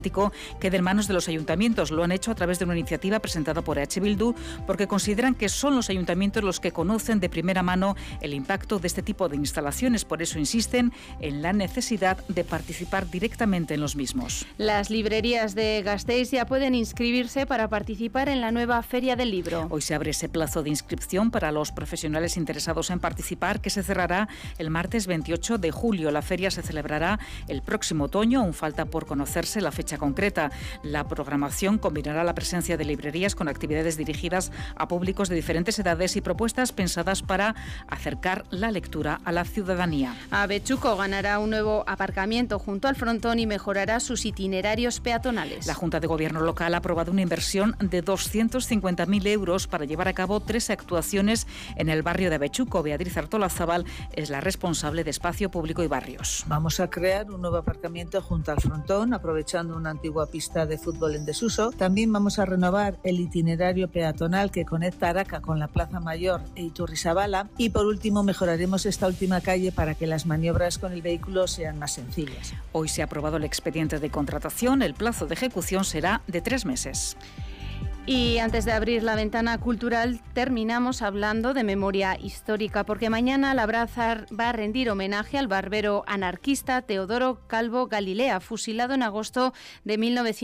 quede en manos de los ayuntamientos. Lo han hecho a través de una iniciativa presentada por EH Bildu porque consideran que son los ayuntamientos los que conocen de primera mano el impacto de este tipo de instalaciones. Por eso insisten en la necesidad de participar directamente en los mismos. Las librerías de Gasteiz ya pueden inscribirse para participar en la nueva Feria del Libro. Hoy se abre ese plazo de inscripción para los profesionales interesados en participar, que se cerrará el martes 28 de julio. La feria se celebrará el próximo otoño. Aún falta por conocerse la fecha concreta. La programación combinará la presencia de librerías con actividades dirigidas a públicos de diferentes edades y propuestas pensadas para acercar la lectura a la ciudadanía. Avechuco ganará un nuevo aparcamiento junto al frontón y mejorará sus itinerarios peatonales. La Junta de Gobierno local ha aprobado una inversión de 250.000 euros para llevar a cabo 3 actuaciones en el barrio de Avechuco. Beatriz Artolazabal es la responsable de Espacio Público y Barrios. Vamos a crear un nuevo aparcamiento junto al frontón, aprovechando una antigua pista de fútbol en desuso. También vamos a renovar el itinerario peatonal que conecta Araca con la Plaza Mayor e Iturrizabala. Y por último, mejoraremos esta última calle para que las maniobras con el vehículo sean más sencillas. Hoy se ha aprobado el expediente de contratación. El plazo de ejecución será de 3 meses. Y antes de abrir la ventana cultural, terminamos hablando de memoria histórica, porque mañana la Braza va a rendir homenaje al barbero anarquista Teodoro Calvo Galilea, fusilado en agosto de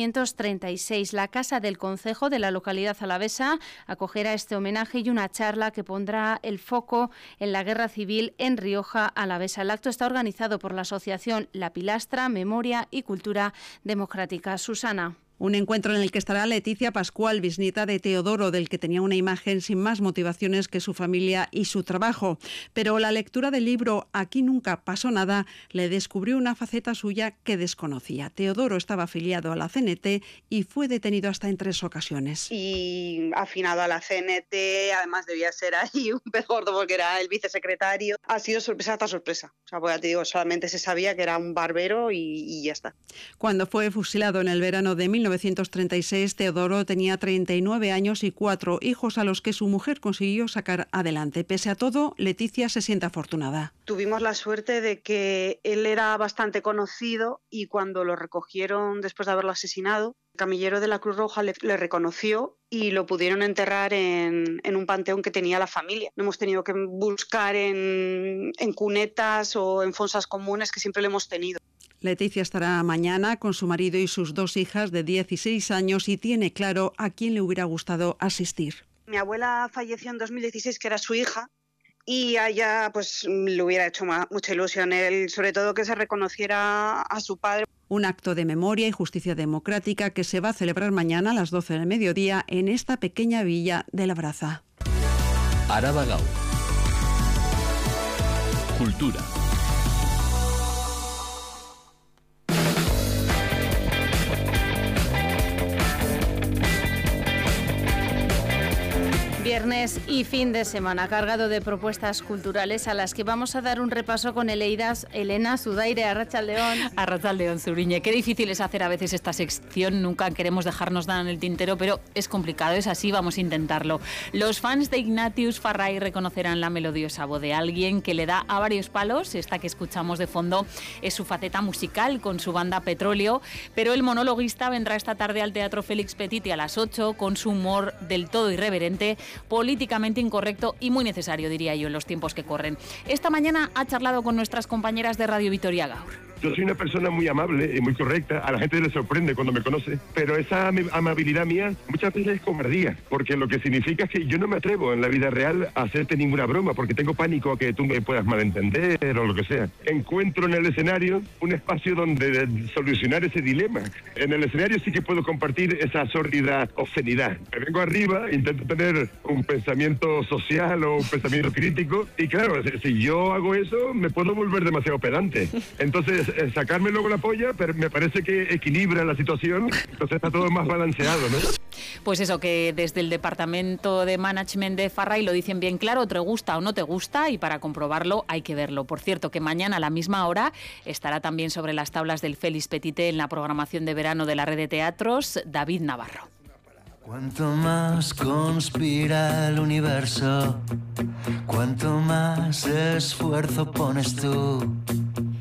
1936. La Casa del Concejo de la localidad alavesa acogerá este homenaje y una charla que pondrá el foco en la guerra civil en Rioja Alavesa. El acto está organizado por la asociación La Pilastra, Memoria y Cultura Democrática. Susana. Un encuentro en el que estará Leticia Pascual, bisnieta de Teodoro, del que tenía una imagen sin más motivaciones que su familia y su trabajo. Pero la lectura del libro Aquí nunca pasó nada le descubrió una faceta suya que desconocía. Teodoro estaba afiliado a la CNT y fue detenido hasta en 3 ocasiones. Y afinado a la CNT, además debía ser ahí un pez gordo porque era el vicesecretario. Ha sido sorpresa tras sorpresa. O sea, pues ya te digo, solamente se sabía que era un barbero y ya está. Cuando fue fusilado en el verano de 1936, Teodoro tenía 39 años y 4 hijos a los que su mujer consiguió sacar adelante. Pese a todo, Leticia se siente afortunada. Tuvimos la suerte de que él era bastante conocido y cuando lo recogieron después de haberlo asesinado, el camillero de la Cruz Roja le reconoció y lo pudieron enterrar en un panteón que tenía la familia. No hemos tenido que buscar en cunetas o en fosas comunes que siempre lo hemos tenido. Leticia estará mañana con su marido y sus 2 hijas de 16 años y tiene claro a quién le hubiera gustado asistir. Mi abuela falleció en 2016, que era su hija, y a ella pues le hubiera hecho mucha ilusión, él, sobre todo que se reconociera a su padre. Un acto de memoria y justicia democrática que se va a celebrar mañana a las 12 del mediodía en esta pequeña villa de La Braza. Araba Gaur. Cultura. Viernes y fin de semana cargado de propuestas culturales a las que vamos a dar un repaso con Elena Zudaire. Arratsaldeon. Arratsaldeon, Zuriñe. Qué difícil es hacer a veces esta sección, nunca queremos dejarnos nada en el tintero, pero es complicado, es así, vamos a intentarlo. Los fans de Ignatius Farray reconocerán la melodiosa voz de alguien que le da a varios palos. Esta que escuchamos de fondo es su faceta musical con su banda Petróleo, pero el monologuista vendrá esta tarde al Teatro Félix Petiti a las 8 con su humor del todo irreverente, políticamente incorrecto y muy necesario, diría yo, en los tiempos que corren. Esta mañana ha charlado con nuestras compañeras de Radio Vitoria Gaur. Yo soy una persona muy amable y muy correcta, a la gente le sorprende cuando me conoce, pero esa amabilidad mía muchas veces es cobardía, porque lo que significa es que yo no me atrevo en la vida real a hacerte ninguna broma, porque tengo pánico a que tú me puedas malentender o lo que sea. Encuentro en el escenario un espacio donde solucionar ese dilema. En el escenario sí que puedo compartir esa sórdida obscenidad. Me vengo arriba, intento tener un pensamiento social o un pensamiento crítico, y claro, si yo hago eso, me puedo volver demasiado pedante. Entonces, sacarme luego la polla, pero me parece que equilibra la situación, entonces está todo más balanceado, ¿no? Pues eso, que desde el departamento de management de Farray lo dicen bien claro, te gusta o no te gusta, y para comprobarlo hay que verlo. Por cierto, que mañana a la misma hora estará también sobre las tablas del Félix Petite en la programación de verano de la red de teatros David Navarro. Cuanto más conspira el universo, cuanto más esfuerzo pones tú.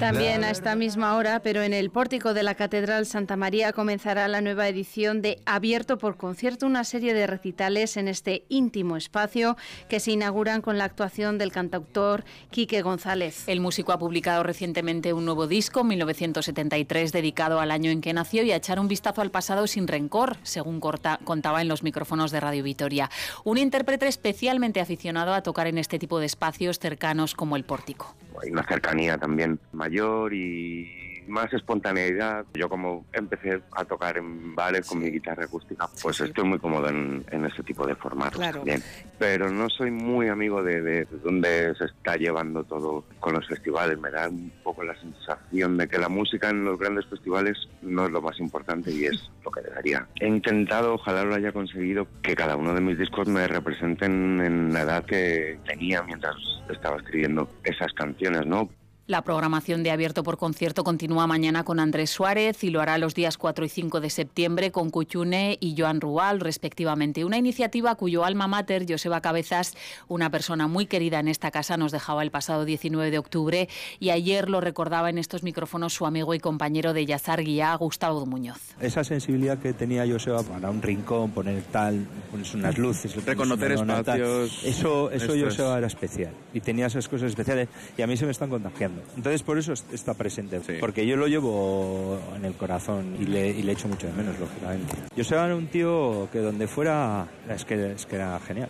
También a esta misma hora, pero en el pórtico de la Catedral Santa María, comenzará la nueva edición de Abierto por Concierto, una serie de recitales en este íntimo espacio que se inauguran con la actuación del cantautor Quique González. El músico ha publicado recientemente un nuevo disco, 1973, dedicado al año en que nació y a echar un vistazo al pasado sin rencor, según contaba en los micrófonos de Radio Vitoria. Un intérprete especialmente aficionado a tocar en este tipo de espacios cercanos como el pórtico. Hay una cercanía también mayor y más espontaneidad. Yo, como empecé a tocar en bares con mi guitarra acústica, pues estoy muy cómodo en ese tipo de formatos también. Pero no soy muy amigo de dónde se está llevando todo con los festivales. Me da un poco la sensación de que la música en los grandes festivales no es lo más importante y es lo que debería. He intentado, ojalá lo haya conseguido, que cada uno de mis discos me representen en la edad que tenía mientras estaba escribiendo esas canciones, ¿no? La programación de Abierto por Concierto continúa mañana con Andrés Suárez y lo hará los días 4 y 5 de septiembre con Cuchune y Joan Rual, respectivamente. Una iniciativa cuyo alma mater, Joseba Cabezas, una persona muy querida en esta casa, nos dejaba el pasado 19 de octubre y ayer lo recordaba en estos micrófonos su amigo y compañero de Yazar Guiá, Gustavo Muñoz. Esa sensibilidad que tenía Joseba para un rincón, poner unas luces, reconocer espacios. Eso Joseba era especial y tenía esas cosas especiales y a mí se me están contagiando. Entonces por eso está presente, porque yo lo llevo en el corazón y le echo mucho de menos, lógicamente. Joseba era un tío que donde fuera es que era genial.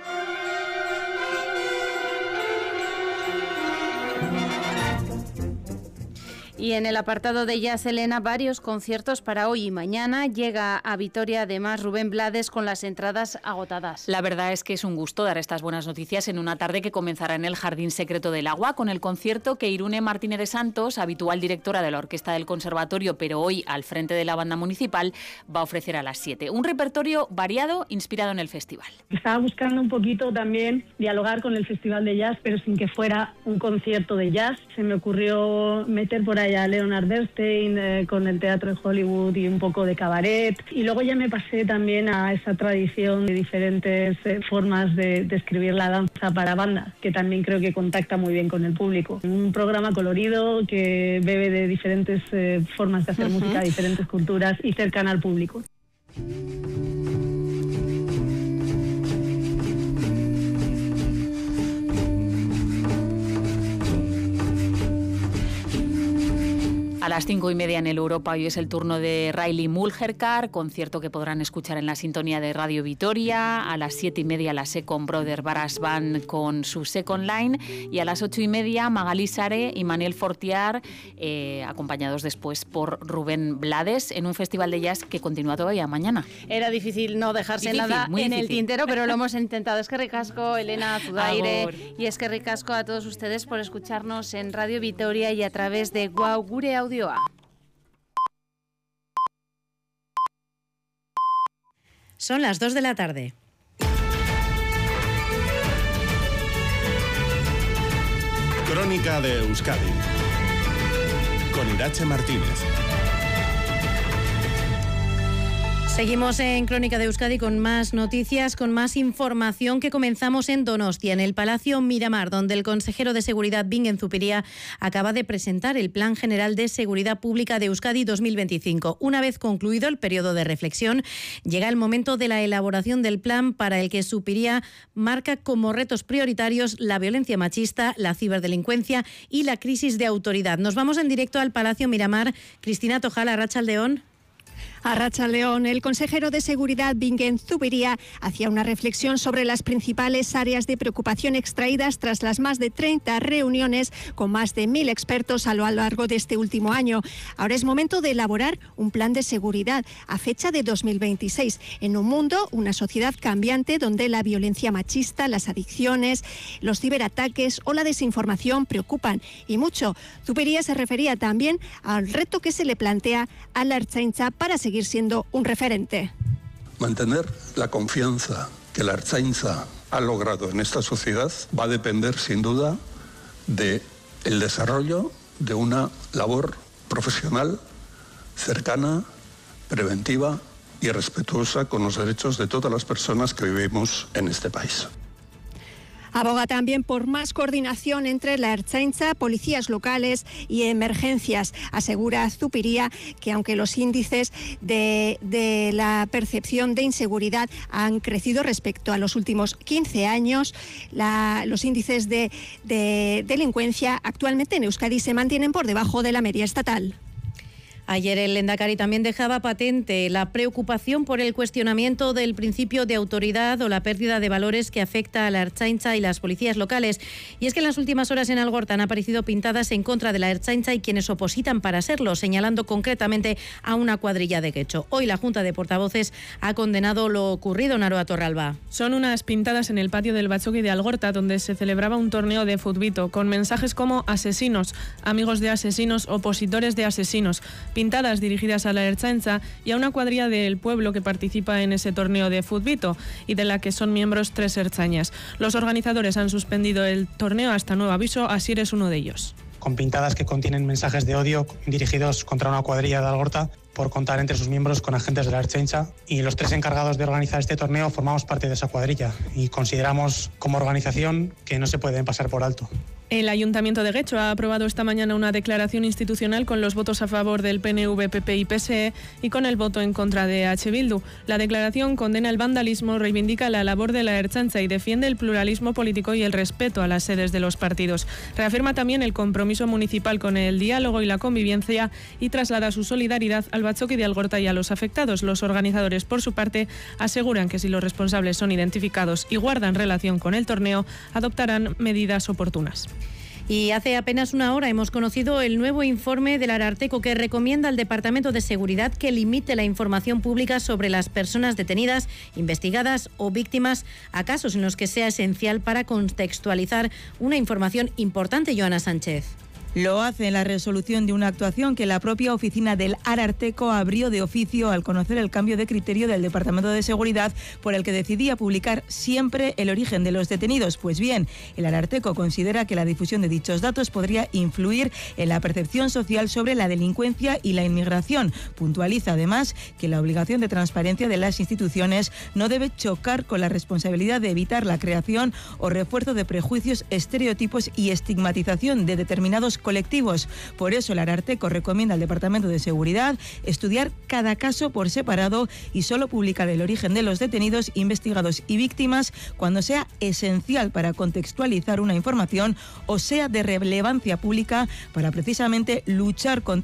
Y en el apartado de Jazz, Elena, varios conciertos para hoy y mañana. Llega a Vitoria además Rubén Blades con las entradas agotadas. La verdad es que es un gusto dar estas buenas noticias en una tarde que comenzará en el Jardín Secreto del Agua con el concierto que Irune Martínez de Santos, habitual directora de la Orquesta del Conservatorio, pero hoy al frente de la banda municipal, va a ofrecer a las 7. Un repertorio variado inspirado en el festival. Estaba buscando un poquito también dialogar con el Festival de Jazz, pero sin que fuera un concierto de jazz. Se me ocurrió meter por ahí a Leonard Bernstein con el teatro de Hollywood y un poco de cabaret. Y luego ya me pasé también a esa tradición de diferentes formas de escribir la danza para banda, que también creo que contacta muy bien con el público. Un programa colorido que bebe de diferentes formas de hacer música, diferentes culturas y cercana al público. A las 5:30 en el Europa hoy es el turno de Riley Mulherkar, concierto que podrán escuchar en la sintonía de Radio Vitoria. A las 7:30 la Second Brother Brass Band con su Second Line y a las 8:30 Magalí Sare y Manuel Fortiar, acompañados después por Rubén Blades, en un festival de jazz que continúa todavía mañana. Era difícil no dejarse nada en el tintero, pero lo hemos intentado. Es que ricasco, Elena Zudaire, y es que ricasco a todos ustedes por escucharnos en Radio Vitoria y a través de Guau Gure Audio. Son las 2 de la tarde. Crónica de Euskadi con Irache Martínez. Seguimos en Crónica de Euskadi con más noticias, con más información, que comenzamos en Donostia, en el Palacio Miramar, donde el consejero de Seguridad Bingen Zupiria acaba de presentar el Plan General de Seguridad Pública de Euskadi 2025. Una vez concluido el periodo de reflexión, llega el momento de la elaboración del plan, para el que Zupiria marca como retos prioritarios la violencia machista, la ciberdelincuencia y la crisis de autoridad. Nos vamos en directo al Palacio Miramar. Cristina Tojal, Arratsaldeon. Arratsaldeon, el consejero de Seguridad Bingen Zupiria hacía una reflexión sobre las principales áreas de preocupación extraídas tras las más de 30 reuniones con más de 1.000 expertos a lo largo de este último año. Ahora es momento de elaborar un plan de seguridad a fecha de 2026 en un mundo, una sociedad cambiante donde la violencia machista, las adicciones, los ciberataques o la desinformación preocupan y mucho. Zupiria se refería también al reto que se le plantea a la Ertzaintza para seguir siendo un referente. Mantener la confianza que la Ertzaintza ha logrado en esta sociedad va a depender sin duda del desarrollo de una labor profesional, cercana, preventiva y respetuosa con los derechos de todas las personas que vivimos en este país. Aboga también por más coordinación entre la Ertzaintza, policías locales y emergencias. Asegura Zupiria que aunque los índices de la percepción de inseguridad han crecido respecto a los últimos 15 años, los índices de delincuencia actualmente en Euskadi se mantienen por debajo de la media estatal. Ayer el Lehendakari también dejaba patente la preocupación por el cuestionamiento del principio de autoridad o la pérdida de valores que afecta a la Ertzaintza y las policías locales. Y es que en las últimas horas en Algorta han aparecido pintadas en contra de la Ertzaintza y quienes opositan para serlo, señalando concretamente a una cuadrilla de Guecho. Hoy la Junta de Portavoces ha condenado lo ocurrido en Aroa Torralba. Son unas pintadas en el patio del Batzoki de Algorta, donde se celebraba un torneo de futbito, con mensajes como asesinos, amigos de asesinos, opositores de asesinos, pintadas dirigidas a la Ertzaintza y a una cuadrilla del pueblo que participa en ese torneo de futbito y de la que son miembros 3 ertzañas. Los organizadores han suspendido el torneo hasta nuevo aviso, Asier es uno de ellos. Con pintadas que contienen mensajes de odio dirigidos contra una cuadrilla de Algorta por contar entre sus miembros con agentes de la Ertzaintza, y los 3 encargados de organizar este torneo formamos parte de esa cuadrilla y consideramos como organización que no se pueden pasar por alto. El Ayuntamiento de Guecho ha aprobado esta mañana una declaración institucional con los votos a favor del PNV, PP y PSE y con el voto en contra de H. Bildu. La declaración condena el vandalismo, reivindica la labor de la Ertzaintza y defiende el pluralismo político y el respeto a las sedes de los partidos. Reafirma también el compromiso municipal con el diálogo y la convivencia y traslada su solidaridad al Batzoki de Algorta y a los afectados. Los organizadores, por su parte, aseguran que si los responsables son identificados y guardan relación con el torneo, adoptarán medidas oportunas. Y hace apenas una hora hemos conocido el nuevo informe del Ararteko que recomienda al Departamento de Seguridad que limite la información pública sobre las personas detenidas, investigadas o víctimas a casos en los que sea esencial para contextualizar una información importante. Joana Sánchez. Lo hace en la resolución de una actuación que la propia oficina del Ararteko abrió de oficio al conocer el cambio de criterio del Departamento de Seguridad por el que decidía publicar siempre el origen de los detenidos. Pues bien, el Ararteko considera que la difusión de dichos datos podría influir en la percepción social sobre la delincuencia y la inmigración. Puntualiza además que la obligación de transparencia de las instituciones no debe chocar con la responsabilidad de evitar la creación o refuerzo de prejuicios, estereotipos y estigmatización de determinados colectivos. Por eso el Ararteko recomienda al Departamento de Seguridad estudiar cada caso por separado y solo publicar el origen de los detenidos, investigados y víctimas cuando sea esencial para contextualizar una información o sea de relevancia pública para precisamente luchar contra